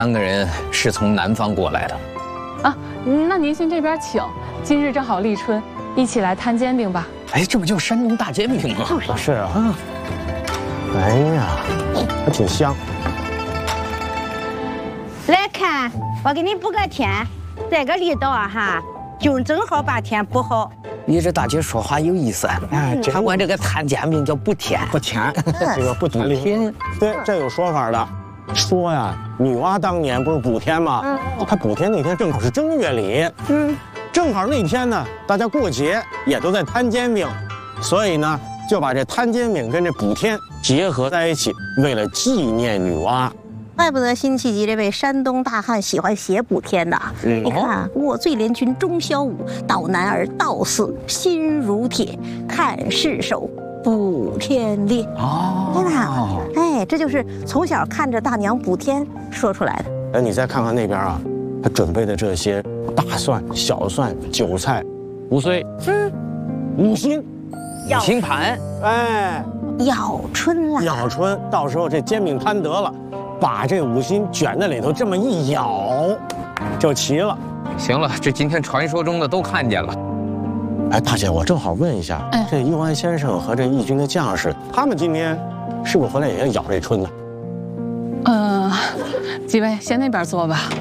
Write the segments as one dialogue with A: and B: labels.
A: 3个人是从南方过来的。
B: 啊，那您先这边请。今日正好立春，一起来摊煎饼吧。
A: 哎，这不就山东大煎饼吗？
C: 是啊。哎呀，还挺香。
D: 来看，我给你补个天，这个力道啊哈，就正好把天补好。
A: 你这大姐说话有意思，哎，看我这个摊煎饼叫补天，
C: 补天，这个补天，对，这有说法的。说呀，女娲当年不是补天吗？她补天那天正好是正月里，正好那天呢，大家过节也都在摊煎饼，所以呢，就把这摊煎饼跟这补天结合在一起，为了纪念女娲。
E: 怪不得辛弃疾这位山东大汉喜欢写补天呐！你看，我醉连军中宵午，到南而道寺心如铁，看世手补天烈。对吧？哎，这就是从小看着大娘补天说出来的。
C: 哎，你再看看那边啊，他准备的这些大蒜、小蒜、韭菜、莴笋，五辛
A: 盘，
C: 哎，
E: 咬春了，
C: 咬春，到时候这煎饼摊得了。把这五辛卷在里头，这么一咬，就齐了。
A: 行了，这今天传说中的都看见了。
C: 哎，大姐，我正好问一下，这佑安先生和这义军的将士，他们今天是不是回来也要咬这春呢？
B: 几位先那边坐吧。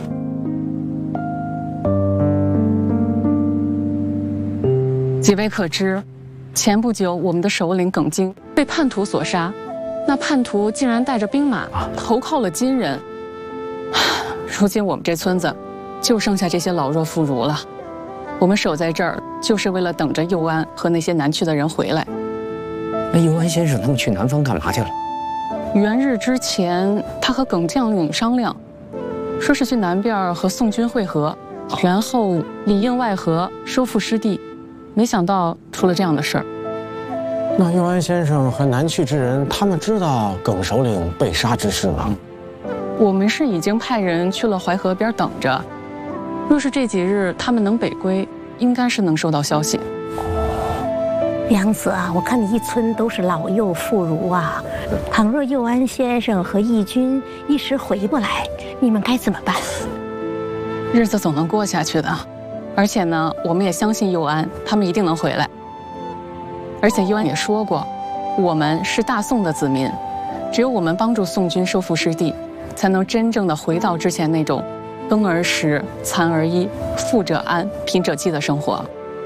B: 几位可知，前不久我们的首领耿京被叛徒所杀。那叛徒竟然带着兵马投靠了金人，如今我们这村子就剩下这些老弱妇孺了。我们守在这儿，就是为了等着佑安和那些南去的人回来。
A: 那佑安先生他们去南方干嘛去了？
B: 元日之前，他和耿将领商量，说是去南边和宋军会合，然后里应外合收复失地。没想到出了这样的事儿。
C: 那佑安先生和南去之人，他们知道耿首领被杀之事吗？
B: 我们是已经派人去了淮河边等着。若是这几日他们能北归，应该是能收到消息。
E: 娘子啊，我看你一村都是老幼妇孺啊，倘若佑安先生和义军一时回不来，你们该怎么办？
B: 日子总能过下去的，而且呢，我们也相信佑安，他们一定能回来。而且佑安也说过，我们是大宋的子民，只有我们帮助宋军收复失地，才能真正的回到之前那种耕而食、蚕而衣、富者安、贫者济的生活。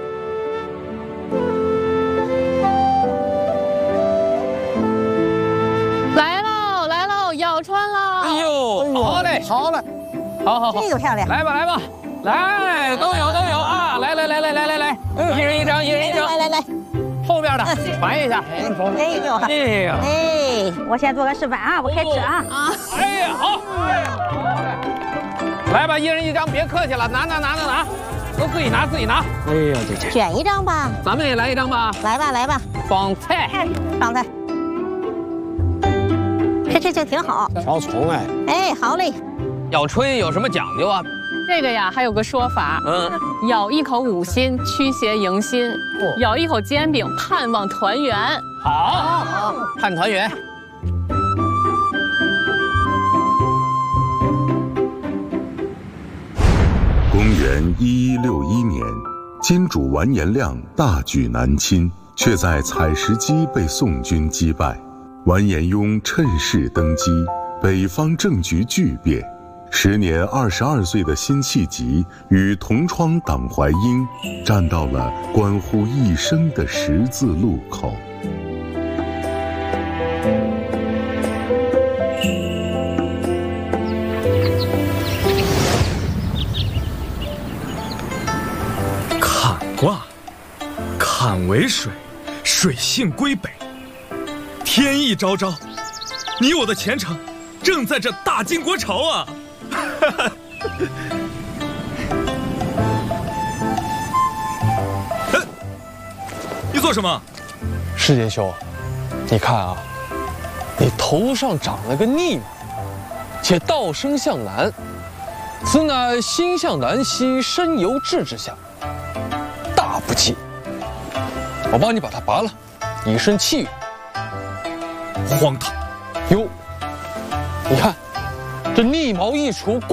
B: 来喽，来喽，咬穿了！
A: 哎呦，好嘞，
C: 好嘞，
A: 好，
E: 这个漂亮，
A: 来吧，来，都有啊！来，一人一张，
E: 来。
A: 后边的传一下。
E: 哎，
D: 我先做个示范啊，我开始啊。
A: 哎呀，好。来吧，一人一张，别客气了，拿，都自己拿。
C: 哎呀，这
E: 选一张吧，
A: 咱们也来一张吧。
E: 来吧，
A: 放菜，
E: 这就挺好。
C: 条葱哎，
E: 哎，好嘞。
A: 咬春有什么讲究啊？
B: 这个呀，还有个说法，咬一口五辛，驱邪迎新；咬一口煎饼，盼望团圆。
A: 好，盼团圆。
F: 公元1161年，金主完颜亮大举南侵，却在采石矶被宋军击败。完颜雍趁势登基，北方政局巨变。时年22岁的辛弃疾与同窗党怀英站到了关乎一生的十字路口。
G: 坎卦，坎为水，水性归北，天意昭昭，你我的前程正在这大金国朝啊！你做什么？
H: 师姐兄，你看啊，你头上长了个逆毛，且道生向南，此乃心向南兮身由志之象，大不济。我帮你把它拔了，以身气运。
G: 荒唐！
H: 哟，你看， 这逆毛一除。